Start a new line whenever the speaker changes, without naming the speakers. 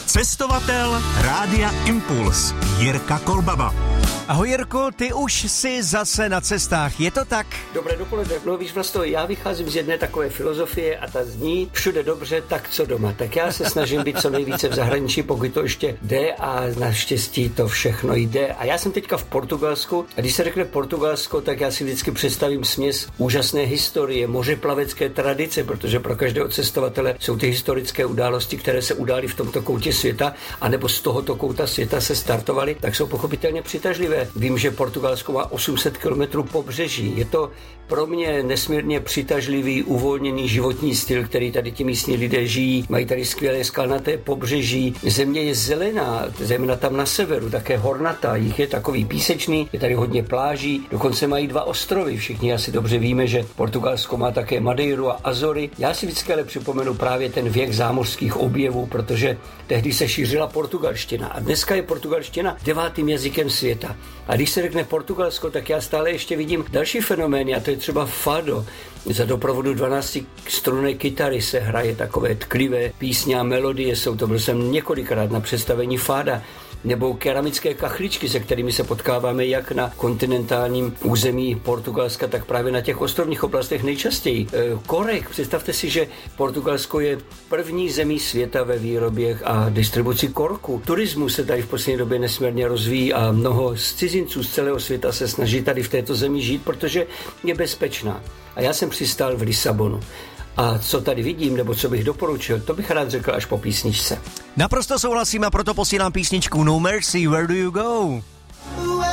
Cestovatel Rádia Impuls Jirka Kolbaba.
Ahoj Jirko, ty už jsi zase na cestách, je to tak?
Dobré dopoledne, no víš Vlasto, já vycházím z jedné takové filozofie a ta zní všude dobře, tak co doma. Tak já se snažím být co nejvíce v zahraničí, pokud to ještě jde a naštěstí to všechno jde. A já jsem teďka v Portugalsku a když se řekne Portugalsko, tak já si vždycky představím směs úžasné historie, mořeplavecké tradice, protože pro každého cestovatele jsou ty historické události, které se udály v tomto koutě světa, anebo z tohoto kouta světa se startovaly, tak jsou pochopitelně přitažlivé. Vím, že Portugalsko má 800 km pobřeží. Je to pro mě nesmírně přitažlivý, uvolněný životní styl, který tady ti místní lidé žijí. Mají tady skvělé skalnaté pobřeží. Země je zelená, zejména tam na severu, také hornatá. Jich je takový písečný, je tady hodně pláží. Dokonce mají 2 ostrovy. Všichni asi dobře víme, že Portugalsko má také Madeiru a Azory. Já si vždycky ale připomenu právě ten věk zámořských objevů, protože tehdy se šířila portugalština a dneska je portugalština 9. jazykem světa. A když se řekne Portugalsko, tak já stále ještě vidím další fenomény, a to je třeba fado. Za doprovodu 12 strunné kytary se hraje takové tklivé písně a melodie. Byl jsem několikrát na představení fada. Nebo keramické kachličky, se kterými se potkáváme jak na kontinentálním území Portugalska, tak právě na těch ostrovních oblastech nejčastěji. Korek, představte si, že Portugalsko je první zemí světa ve výrobě a distribuci korku. Turismus se tady v poslední době nesmírně rozvíjí a mnoho z cizinců z celého světa se snaží tady v této zemi žít, protože je bezpečná. A já jsem přistál v Lisabonu. A co tady vidím, nebo co bych doporučil, to bych rád řekl až po písničce.
Naprosto souhlasím a proto posílám písničku No Mercy, Where Do You Go?